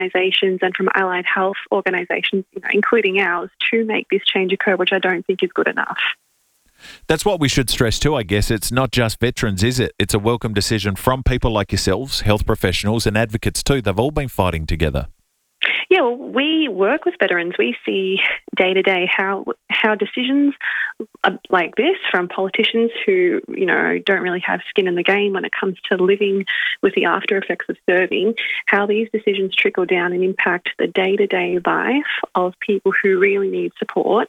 organisations and from allied health organisations, including ours, to make this change occur, which I don't think is good enough. That's what we should stress too, I guess. It's not just veterans, is it? It's a welcome decision from people like yourselves, health professionals and advocates too. They've all been fighting together. Yeah, well, we work with veterans. We see day to day how decisions like this from politicians who, don't really have skin in the game when it comes to living with the after effects of serving, how these decisions trickle down and impact the day-to-day life of people who really need support.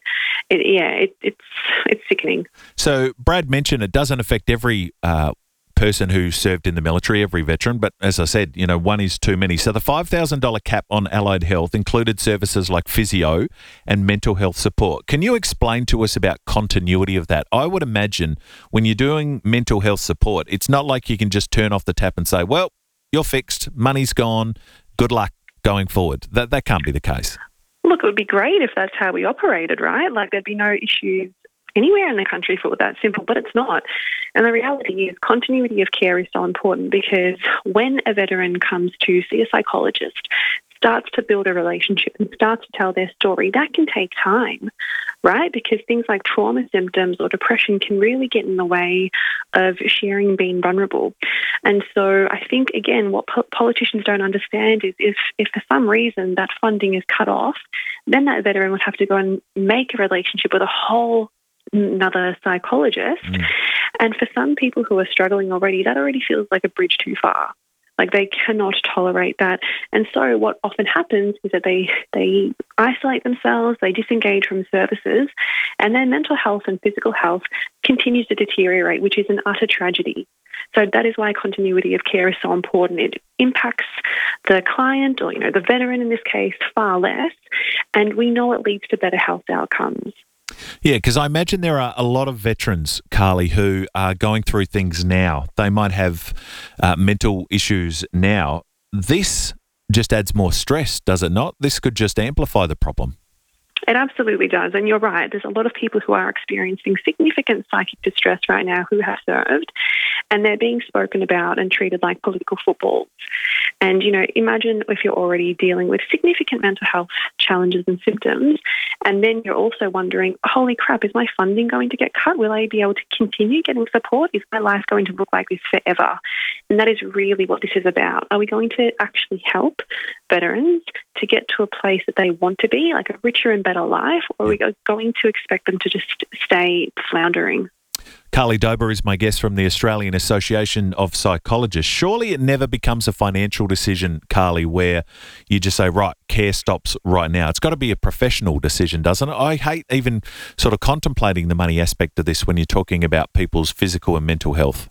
It's sickening. So Brad mentioned it doesn't affect every person who served in the military, every veteran, but as I said, one is too many. So the $5,000 cap on allied health included services like physio and mental health support. Can you explain to us about continuity of that? I would imagine when you're doing mental health support, it's not like you can just turn off the tap and say, well, you're fixed, money's gone, good luck going forward. That can't be the case. Look, it would be great if that's how we operated, right? Like there'd be no issues anywhere in the country if it were that simple, but it's not. And the reality is continuity of care is so important because when a veteran comes to see a psychologist, starts to build a relationship and starts to tell their story, that can take time, right? Because things like trauma symptoms or depression can really get in the way of sharing being vulnerable. And so I think, again, what politicians don't understand is if for some reason that funding is cut off, then that veteran would have to go and make a relationship with a whole another psychologist. And for some people who are struggling already, that already feels like a bridge too far. Like they cannot tolerate that. And so what often happens is that they isolate themselves, they disengage from services, and their mental health and physical health continues to deteriorate, which is an utter tragedy. So that is why continuity of care is so important. It impacts the client or, the veteran in this case far less, and we know it leads to better health outcomes. Yeah, because I imagine there are a lot of veterans, Carly, who are going through things now. They might have mental issues now. This just adds more stress, does it not? This could just amplify the problem. It absolutely does. And you're right. There's a lot of people who are experiencing significant psychic distress right now who have served, and they're being spoken about and treated like political footballs. And, imagine if you're already dealing with significant mental health challenges and symptoms, and then you're also wondering, holy crap, is my funding going to get cut? Will I be able to continue getting support? Is my life going to look like this forever? And that is really what this is about. Are we going to actually help veterans to get to a place that they want to be, like a richer and better life, or are we going to expect them to just stay floundering? Carly Dober is my guest from the Australian Association of Psychologists. Surely it never becomes a financial decision, Carly, where you just say, right, care stops right now. It's got to be a professional decision, doesn't it? I hate even sort of contemplating the money aspect of this when you're talking about people's physical and mental health.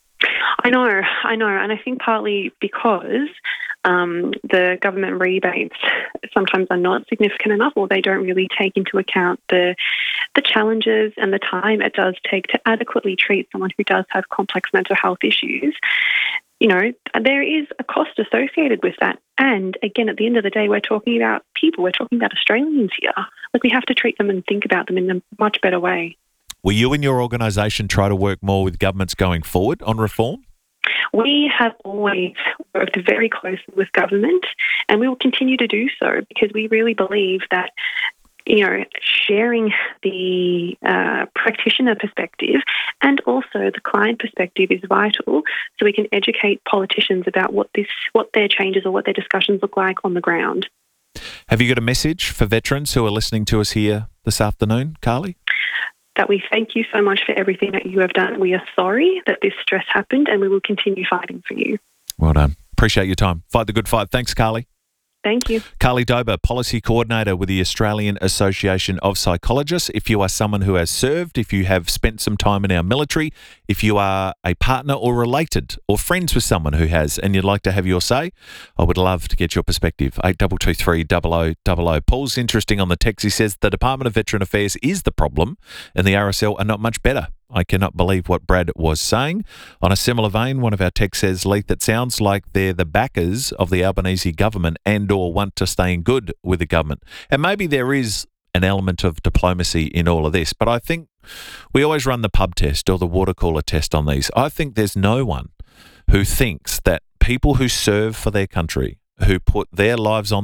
I know. And I think partly because the government rebates sometimes are not significant enough, or they don't really take into account the challenges and the time it does take to adequately treat someone who does have complex mental health issues. There is a cost associated with that. And again, at the end of the day, we're talking about people. We're talking about Australians here. Like, we have to treat them and think about them in a much better way. Will you and your organisation try to work more with governments going forward on reform? We have always worked very closely with government, and we will continue to do so because we really believe that, sharing the practitioner perspective and also the client perspective is vital, so we can educate politicians about what their changes or what their discussions look like on the ground. Have you got a message for veterans who are listening to us here this afternoon, Carly? That we thank you so much for everything that you have done. We are sorry that this stress happened, and we will continue fighting for you. Well done. Appreciate your time. Fight the good fight. Thanks, Carly. Thank you. Carly Dober, Policy Coordinator with the Australian Association of Psychologists. If you are someone who has served, if you have spent some time in our military, if you are a partner or related or friends with someone who has and you'd like to have your say, I would love to get your perspective. 8223 0000. Paul's interesting on the text. He says the Department of Veteran Affairs is the problem and the RSL are not much better. I cannot believe what Brad was saying. On a similar vein, one of our texts says, Leith, it sounds like they're the backers of the Albanese government and or want to stay in good with the government. And maybe there is an element of diplomacy in all of this, but I think we always run the pub test or the water cooler test on these. I think there's no one who thinks that people who serve for their country who put their lives on